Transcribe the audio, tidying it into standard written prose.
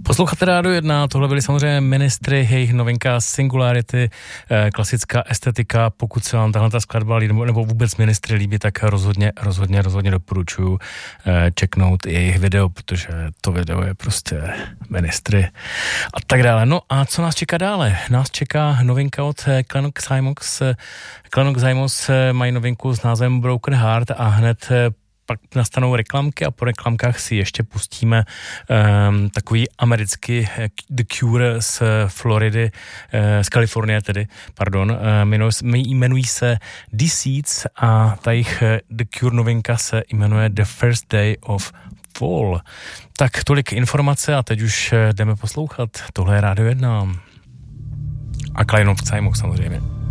Posloucháte Rádio 1, tohle byly samozřejmě Ministry, jejich novinka Singularity, klasická estetika. Pokud se vám tahle ta skladba líbí, nebo vůbec Ministry líbí, tak rozhodně doporučuji checknout jejich video, protože to video je prostě Ministry a tak dále. No a co nás čeká dále? Nás čeká novinka od Clanok Simons. Clanok Simons mají novinku s názvem Broken Heart a hned pak nastanou reklamky a po reklamkách si ještě pustíme takový americký The Cure z Floridy, z Kalifornie tedy, pardon, jmenují se Deceits a ta jejich The Cure novinka se jmenuje The First Day of Fall. Tak tolik informace a teď už jdeme poslouchat. Tohle je Rádio 1 a Clanok Simons samozřejmě.